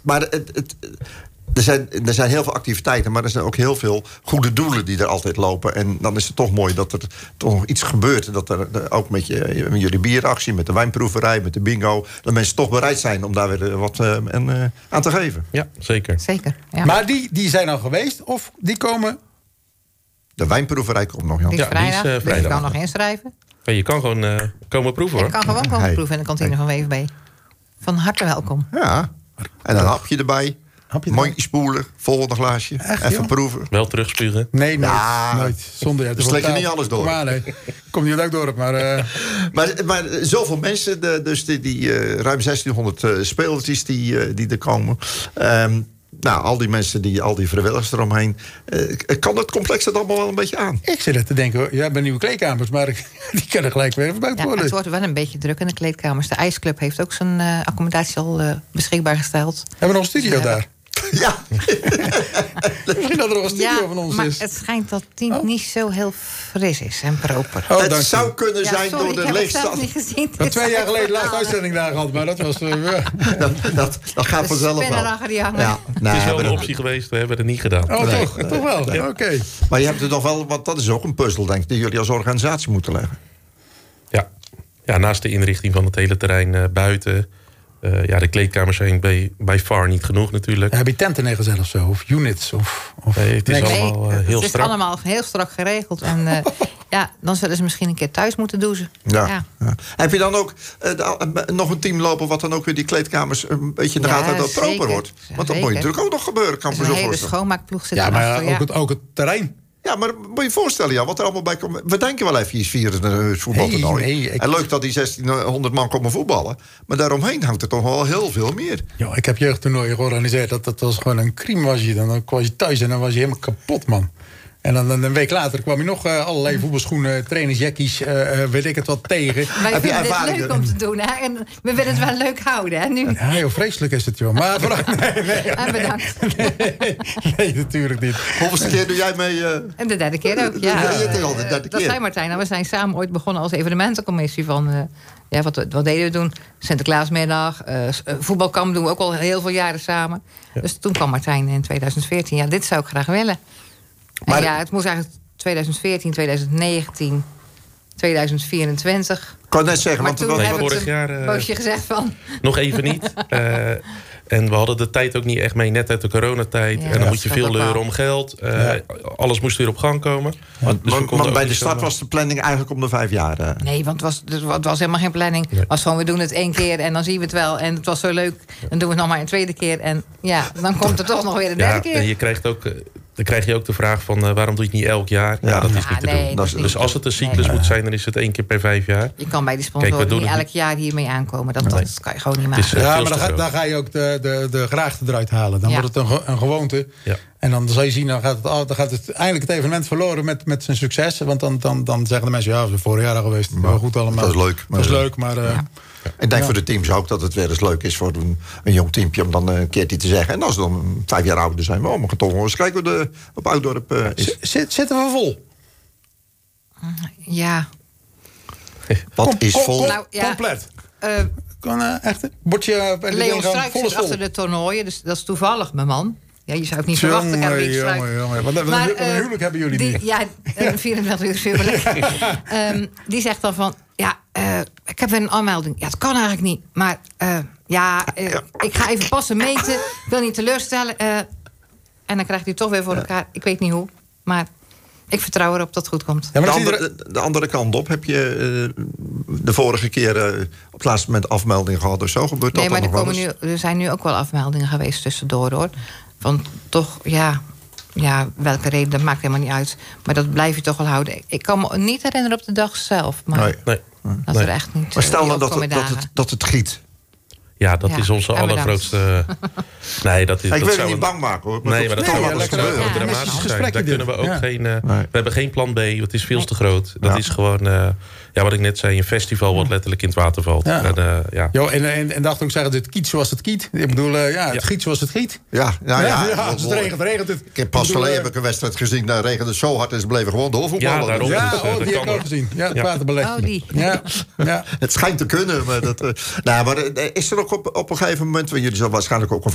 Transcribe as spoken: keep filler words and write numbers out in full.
maar het, het, er, zijn, er zijn heel veel activiteiten, maar er zijn ook heel veel goede doelen die er altijd lopen. En dan is het toch mooi dat er toch nog iets gebeurt. Dat er ook met, je, met jullie bieractie, met de wijnproeverij, met de bingo, dat mensen toch bereid zijn om daar weer wat uh, en, uh, aan te geven. Ja, zeker. Zeker, ja. Maar die, die zijn al geweest of die komen... De wijnproeverij komt nog, Jan. Die is Ja, die is, vrijdag, uh, dus je vrijdag. kan nog inschrijven. Ja, je kan gewoon uh, komen proeven, hoor. Je kan gewoon komen Hey. proeven in de kantine Hey. van W V B. Van harte welkom. Ja, en een hapje erbij. Hapje erbij? Mondje spoelen, volgende glaasje. Echt, even joh? proeven. Wel terugspugen. Nee, nooit. Ja. nooit. Zonder, ja, Dan slik je niet alles door. Kom aan, hè. Kom niet uit dorp, maar... Uh... Maar, maar zoveel mensen, de, dus die, die uh, ruim zestienhonderd uh, spelertjes die, uh, die er komen. Um, nou, al die mensen, die, al die vrijwilligers eromheen. Uh, kan het complex dat allemaal wel een beetje aan? Ik zit er te denken, hoor. Je hebt nieuwe kleedkamers, maar ik, die kunnen gelijk weer even Ja, worden. het wordt wel een beetje druk in de kleedkamers. De IJsclub heeft ook zijn uh, accommodatie al uh, beschikbaar gesteld. Hebben we nog een studio Ja. daar? Ja. Misschien dat er nog een studio Ja, van ons maar is. het schijnt dat het team Oh. niet zo heel fris is en proper. Oh, het dank zou je. kunnen Ja, zijn sorry, door de ik heb het zelf leegstand. niet gezien. We hebben twee jaar geleden de laatste uitzending daar gehad, maar dat was... Uh, Dat, dat, dat gaat De vanzelf wel. spinnenragger die hangen. Ja, Het nee, is wel maar, een optie geweest, we hebben het niet gedaan. oh, Nee. toch? Toch wel? Oké. Okay. maar je hebt er toch wel, want dat is ook een puzzel, denk ik, die jullie als organisatie moeten leggen. Ja. Ja, naast de inrichting van het hele terrein uh, buiten. Uh, ja, de kleedkamers zijn bij, by far niet genoeg natuurlijk. Heb je tenten neergezet of zo? Of units? Of, of... Nee, het is Nee. allemaal uh, heel het is strak. allemaal heel strak geregeld. En uh, ja, dan zullen ze misschien een keer thuis moeten douchen. Ja. Ja. Ja. Heb je dan ook uh, de, nog een team lopen wat dan ook weer die kleedkamers een beetje in de Ja, gaten houdt dat het proper zeker. wordt? Want dat Zeker. moet je natuurlijk ook nog gebeuren, kan Er ik is me een zo hele voorstellen. schoonmaakploeg zit Ja, maar erachter, ook, ja. het, ook het terrein. Ja, maar moet je je voorstellen, ja, wat er allemaal bij komt. We denken wel even vieren het voetbaltoernooi. Nee, nee, ik- En leuk dat die zestienhonderd man komen voetballen. Maar daaromheen hangt er toch wel heel veel meer. Yo, ik heb jeugdtoernooien georganiseerd. Dat, dat was gewoon een crime was je. Dan kwam je thuis en dan was je helemaal kapot, man. En dan een week later kwam je nog uh, allerlei voetbalschoenen, trainingsjackies, uh, uh, weet ik het wat tegen. Wij Heb je vinden dit ervaring leuk erin? om te doen. Hè? En we willen het wel leuk houden. Hè? Nu. Ja, joh, vreselijk is het, joh. Maar vooruit, nee, nee, En bedankt. nee, nee, natuurlijk niet. Hoeveelste keer doe jij mee? Uh... En de derde keer ook, ja. Ja, je doet al de derde Dat keer. zei Martijn. Nou, we zijn samen ooit begonnen als evenementencommissie van... Uh, ja, wat, wat deden we toen? Sinterklaasmiddag, uh, voetbalkamp doen we ook al heel veel jaren samen. Ja. Dus toen kwam Martijn in twintig veertien. Ja, dit zou ik graag willen. Maar- En ja, het moest eigenlijk twintig veertien, twintig negentien, twintig vierentwintig. Ik kan net zeggen, Maar want toen er was- Nee, heb ik vorig een jaar, uh, poosje gezegd van... Nog even niet. Uh, en we hadden de tijd ook niet echt mee, net uit de coronatijd. Ja, en dan dat moet je is veel ook wel. leuren om geld. Uh, Alles moest weer op gang komen. want, Dus we want- konden want ook bij de niet start zo- was de planning eigenlijk om de vijf jaar. Uh. Nee, want het was, het was helemaal geen planning. Nee. Het was gewoon, we doen het één keer en dan zien we het wel. En het was zo leuk. Dan doen we het nog maar een tweede keer. En ja, dan komt er toch nog weer een derde Ja, keer. en je krijgt ook, uh, dan krijg je ook de vraag van uh, waarom doe je het niet elk jaar? Ja, Ja. dat is Ja, niet te nee, doen. dat is dus niet als te het een doen. cyclus Nee. moet zijn, dan is het één keer per vijf jaar. Je kan bij die Kijk, we sponsoren doen niet het elk jaar hiermee aankomen. Dat, Nee. dat kan je gewoon niet Het is, maken. uh, Ja, veel maar dan te ga, groot. dan ga je ook de, de, de graagte eruit halen. Dan Ja. wordt het een, ge- een gewoonte. Ja. En dan zal je zien, dan gaat het, al- dan gaat het eindelijk het evenement verloren met, met zijn succes. Want dan, dan, dan zeggen de mensen, ja, we zijn vorig jaar al geweest. Maar goed allemaal. dat is leuk, maar- Dat is leuk, maar... Uh, Ja. Ik denk voor de teams ook dat het weer eens leuk is voor een, een jong teampje om dan een keertje te zeggen. En als ze dan vijf jaar ouder zijn, oh, we gaan toch nog eens kijken hoe de op Oudorp uh, is. z- zit- zitten we vol? Ja. Wat Kom- is kom- vol? kom- Nou, ja. Compleet. Uh, Kan, uh, echt, bordje, uh, bij de Leon ding gaan, Struik volle zit vol. achter de toernooien. Dus dat is toevallig mijn man. Ja, je zou het niet Jongen, verwachten. Caroline Struik. jongen, jongen. Wat, wat, Maar, wat een eh, huwelijk hebben jullie die, nu? Ja, een vierentwintig uur huwelijk. um, die zegt dan van... Ja, uh, ik heb weer een aanmelding. Ja, het kan eigenlijk niet. Maar uh, ja, uh, ik ga even passen meten. Ik wil niet teleurstellen. Uh, en dan krijgt hij het toch weer voor elkaar. Ik weet niet hoe. Maar ik vertrouw erop dat het goed komt. Ja, maar de, dan zie je andere, de, de andere kant op, heb je uh, de vorige keer uh, op het laatste moment afmelding gehad of zo? Gebeurt Nee, dat maar dan er, nog wel komen eens? nu, er zijn nu ook wel afmeldingen geweest tussendoor, hoor. Want toch, ja... Ja, welke reden, dat maakt helemaal niet uit. Maar dat blijf je toch wel houden. Ik kan me niet herinneren op de dag zelf. Maar Nee. Nee. dat Nee. er echt niet... Maar stel uh, nou dat, opkomen het- dat, dagen. het, dat het giet. Ja, dat Ja, is onze en bedankt. allergrootste... Nee, dat is, Ik dat wil je zou niet een- bang maken, hoor. Nee, maar dat kan zou ja, wel eens lekker gebeuren. ook Ja, dramatisch met zijn. gesprekje Daar dit. kunnen we ook Ja. geen... uh, Nee. We hebben geen plan B, want het is veel te groot. Dat Ja. is gewoon... Uh, ja, wat ik net zei, een festival wat letterlijk in het water valt. Ja. En, uh, ja. Jo, en, en, en dacht ook zeggen, het kiet zoals het kiet. Ik bedoel, uh, ja, het Ja. giet zoals het giet. Ja, ja, ja, ja, wel als het mooi. regent, regent het. Ik heb pas Ik bedoel, geleden uh, heb ik een wedstrijd gezien. Daar regende het zo hard en ze bleven gewoon doorvoetballen. Ja, daarom. Ja, Dus, uh, oh, dat die heb kan ik ook hoor. gezien. Ja, het Ja. waterbeleg. Oh, die. Ja, ja. Het schijnt te kunnen, maar dat... Uh, nou, maar uh, is er ook op, op een gegeven moment... want jullie zullen waarschijnlijk ook een